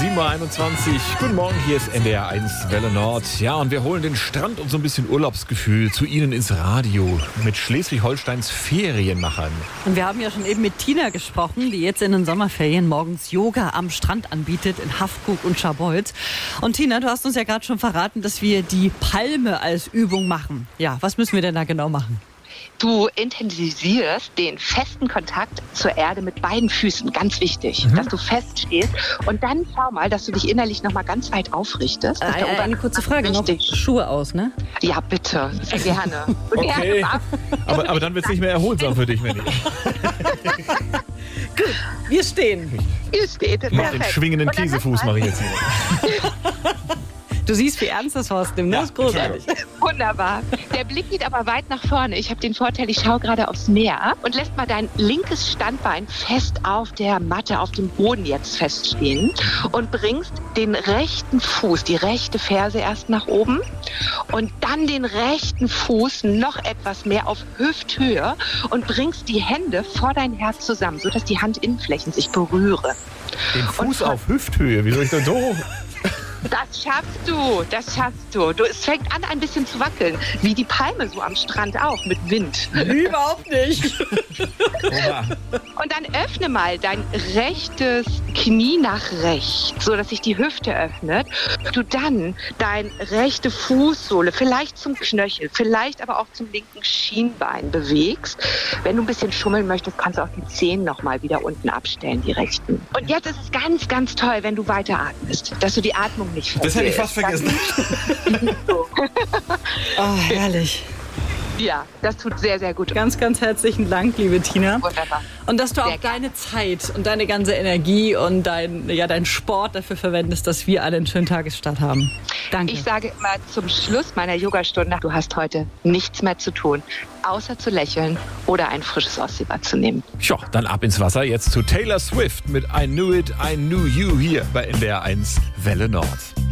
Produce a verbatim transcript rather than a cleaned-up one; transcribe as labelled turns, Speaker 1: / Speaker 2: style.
Speaker 1: sieben Uhr einundzwanzig. Guten Morgen, hier ist N D R eins Welle Nord. Ja, und wir holen den Strand und so ein bisschen Urlaubsgefühl zu Ihnen ins Radio mit Schleswig-Holsteins Ferienmachern.
Speaker 2: Und wir haben ja schon eben mit Tina gesprochen, die jetzt in den Sommerferien morgens Yoga am Strand anbietet in Haffkrug und Scharbeutz. Und Tina, du hast uns ja gerade schon verraten, dass wir die Palme als Übung machen. Ja, was müssen wir denn da genau machen?
Speaker 3: Du intensivierst den festen Kontakt zur Erde mit beiden Füßen, ganz wichtig,
Speaker 2: Mhm.
Speaker 3: dass du fest stehst. Und dann schau mal, dass du dich innerlich noch mal ganz weit aufrichtest.
Speaker 2: Äh, eine, eine kurze Frage noch.
Speaker 3: Richtig.
Speaker 2: Schuhe aus, ne?
Speaker 3: Ja, bitte, sehr gerne.
Speaker 1: Okay,
Speaker 3: Gerne.
Speaker 1: aber, aber dann wird es nicht mehr erholsam für dich, Manny.
Speaker 2: Gut, wir stehen.
Speaker 3: Hier steht es.
Speaker 1: Mach den
Speaker 3: Perfekt.
Speaker 1: schwingenden
Speaker 3: Und dann
Speaker 1: Käsefuß
Speaker 3: nochmal.
Speaker 1: mache ich jetzt hier.
Speaker 2: Du siehst, wie ernst das Horst nimmt. Das ist großartig.
Speaker 3: Wunderbar. Der Blick geht aber weit nach vorne. Ich habe den Vorteil, ich schaue gerade aufs Meer und lässt mal dein linkes Standbein fest auf der Matte, auf dem Boden jetzt feststehen und bringst den rechten Fuß, die rechte Ferse erst nach oben und dann den rechten Fuß noch etwas mehr auf Hüfthöhe und bringst die Hände vor dein Herz zusammen, sodass die Handinnenflächen sich berühren.
Speaker 1: Den Fuß
Speaker 3: Und-
Speaker 1: auf Hüfthöhe, wie soll ich denn so hoch?
Speaker 3: Das schaffst du, das schaffst du. du. Es fängt an, ein bisschen zu wackeln, wie die Palme so am Strand auch, mit Wind.
Speaker 2: Überhaupt nicht.
Speaker 1: Oha.
Speaker 3: Und dann öffne mal dein rechtes Knie nach rechts, so dass sich die Hüfte öffnet. Du dann deine rechte Fußsohle, vielleicht zum Knöchel, vielleicht aber auch zum linken Schienbein bewegst. Wenn du ein bisschen schummeln möchtest, kannst du auch die Zehen noch mal wieder unten abstellen, die rechten. Und jetzt ist es ganz, ganz toll, wenn du weiter atmest, dass du die Atmung nicht verlierst.
Speaker 1: Das hätte ich fast vergessen.
Speaker 2: Oh, herrlich.
Speaker 3: Ja, das tut sehr, sehr gut.
Speaker 2: Ganz, ganz herzlichen Dank, liebe Tina.
Speaker 3: Wunderbar.
Speaker 2: Und dass du
Speaker 3: Sehr
Speaker 2: auch deine Zeit und deine ganze Energie und dein, ja, dein Sport dafür verwendest, dass wir alle einen schönen Tagesstart haben. Danke.
Speaker 3: Ich sage immer zum Schluss meiner Yogastunde, du hast heute nichts mehr zu tun, außer zu lächeln oder ein frisches Ostseebad zu nehmen.
Speaker 1: Tja, dann ab ins Wasser. Jetzt zu Taylor Swift mit I Knew It, I Knew You hier bei N D R eins Welle Nord.